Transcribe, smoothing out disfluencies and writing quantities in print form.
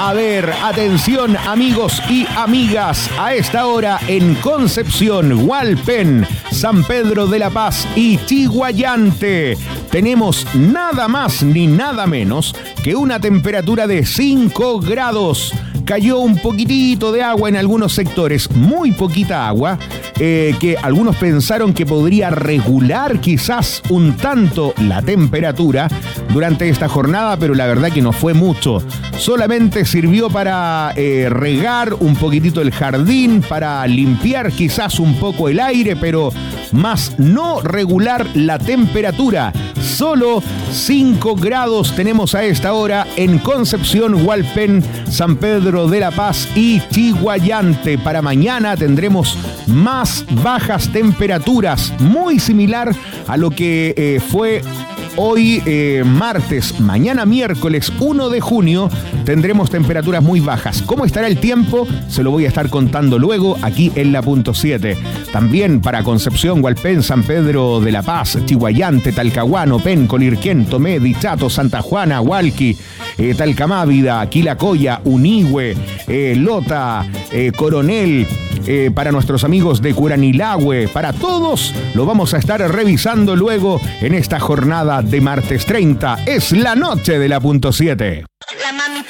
A ver, atención amigos y amigas, a esta hora en Concepción, Hualpén, San Pedro de la Paz y Chiguayante tenemos nada más ni nada menos que una temperatura de 5 grados. Cayó un poquitito de agua en algunos sectores, muy poquita agua, que algunos pensaron que podría regular quizás un tanto la temperatura durante esta jornada, pero la verdad que no fue mucho. Solamente sirvió para regar un poquitito el jardín, para limpiar quizás un poco el aire, pero más no regular la temperatura. Solo 5 grados tenemos a esta hora en Concepción, Hualpén, San Pedro de la Paz y Chiguayante. Para mañana tendremos más bajas temperaturas, muy similar a lo que fue hoy martes. Mañana miércoles 1 de junio tendremos temperaturas muy bajas. ¿Cómo estará el tiempo? Se lo voy a estar contando luego aquí en la punto 7. También para Concepción, Hualpén, San Pedro de la Paz, Chiguayante, Talcahuano, Penco, Lirquén, Tomé, Dichato, Santa Juana, Hualqui, Talcamávida, Quilacoya, Unihue, Lota, Coronel. Para nuestros amigos de Curanilahue, para todos, lo vamos a estar revisando luego en esta jornada de martes 30. Es la noche de la punto 7.